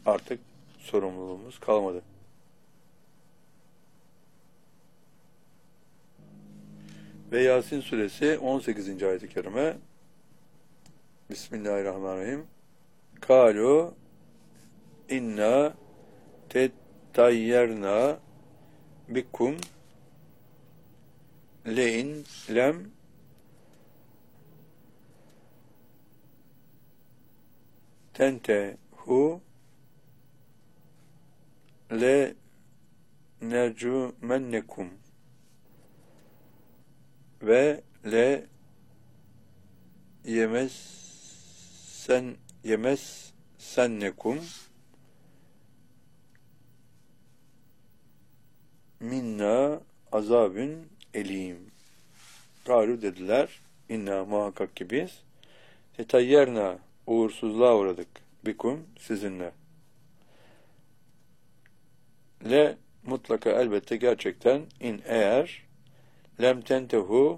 artık sorumluluğumuz kalmadı. Ve Yasin suresi 18. ayet-i kerime. Bismillahirrahmanirrahim. Kalu inna tetayyerna bikum lein lem tentehu le nercumennekum ve le yemessennekum minna azabün elim. Galu dediler, inna muhakkak ki biz tetayyerna uğursuzluğa uğradık bikum sizinle. Le mutlaka elbette gerçekten eğer lem tentehu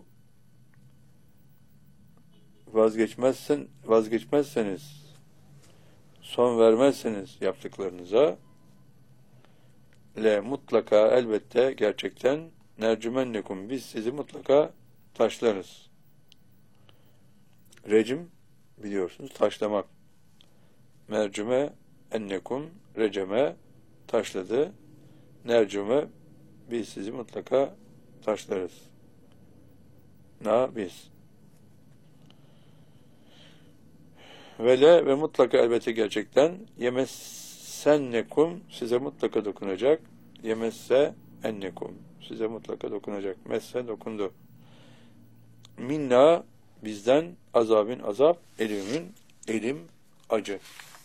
vazgeçmezseniz, son vermezseniz yaptıklarınıza, le mutlaka elbette gerçekten nercümennekum biz sizi mutlaka taşlarız. Recim biliyorsunuz taşlamak. Mercüme ennekum receme taşladı. Nercüme biz sizi mutlaka taşlarız. Biz. Ve mutlaka elbette gerçekten yemessennekum size mutlaka dokunacak. Yemesse ennekum size mutlaka dokunacak. Messe dokundu. Minna bizden azabın azap, elimin elim acı.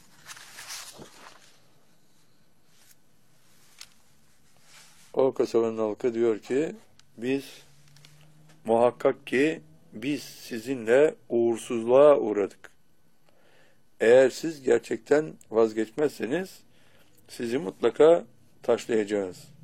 O kasabanın halkı diyor ki biz muhakkak ki biz sizinle uğursuzluğa uğradık. Eğer siz gerçekten vazgeçmezseniz sizi mutlaka taşlayacağız.